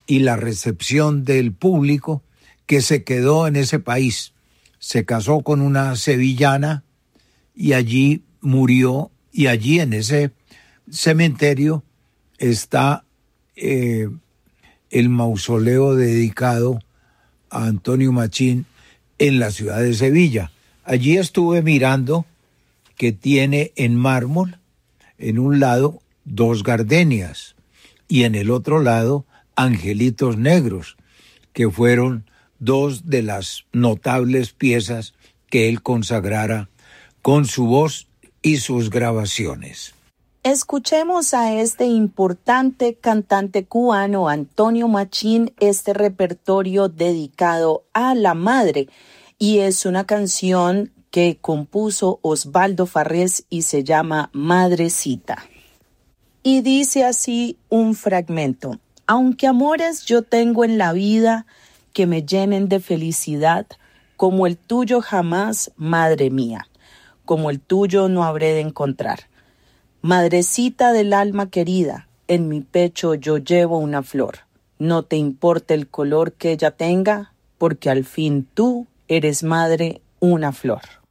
y la recepción del público que se quedó en ese país. Se casó con una sevillana y allí murió, y allí en ese cementerio está el mausoleo dedicado a Antonio Machín en la ciudad de Sevilla. Allí estuve mirando que tiene en mármol, en un lado, 2 gardenias y en el otro lado, angelitos negros, que fueron 2 de las notables piezas que él consagrara con su voz y sus grabaciones. Escuchemos a este importante cantante cubano, Antonio Machín, este repertorio dedicado a la madre. Y es una canción que compuso Osvaldo Farrés y se llama Madrecita. Y dice así un fragmento: aunque amores yo tengo en la vida que me llenen de felicidad, como el tuyo jamás, madre mía, como el tuyo no habré de encontrar. Madrecita del alma querida, en mi pecho yo llevo una flor. No te importa el color que ella tenga, porque al fin tú eres madre, una flor.